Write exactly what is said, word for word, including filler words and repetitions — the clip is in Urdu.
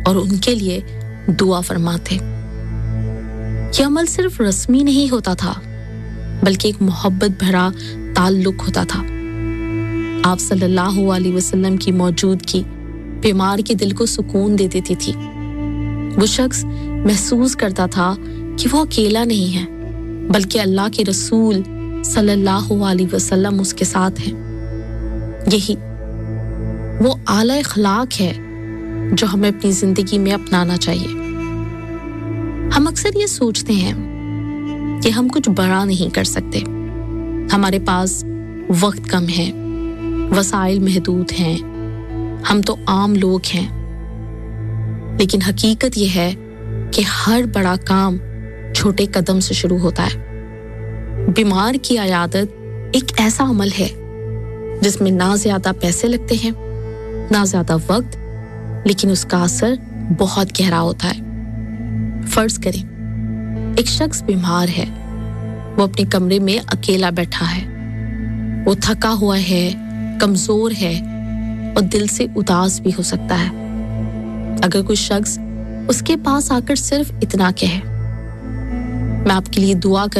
اور ان کے لیے دعا فرماتے۔ یہ عمل صرف رسمی نہیں ہوتا تھا بلکہ ایک محبت بھرا تعلق ہوتا تھا۔ آپ صلی اللہ علیہ وسلم کی موجودگی بیمار کے دل کو سکون دے دیتی تھی۔ وہ شخص محسوس کرتا تھا کہ وہ اکیلا نہیں ہے بلکہ اللہ کے رسول صلی اللہ علیہ وسلم اس کے ساتھ ہیں۔ یہی وہ اعلی اخلاق ہے جو ہمیں اپنی زندگی میں اپنانا چاہیے۔ ہم اکثر یہ سوچتے ہیں کہ ہم کچھ بڑا نہیں کر سکتے، ہمارے پاس وقت کم ہے، وسائل محدود ہیں، ہم تو عام لوگ ہیں۔ لیکن حقیقت یہ ہے کہ ہر بڑا کام چھوٹے قدم سے شروع ہوتا ہے۔ بیمار کی عیادت ایک ایسا عمل ہے جس میں نہ زیادہ پیسے لگتے ہیں نہ زیادہ وقت، لیکن اس کا اثر بہت گہرا ہوتا ہے۔ فرض کریں ایک شخص بیمار ہے، وہ اپنے کمرے میں اکیلا بیٹھا ہے، وہ تھکا ہوا ہے، کمزور ہے اور دل سے اداس بھی ہو سکتا ہے۔ اگر کوئی شخص اس کے پاس آ کر صرف اتنا کہے، میں آپ کے لیے دعا کر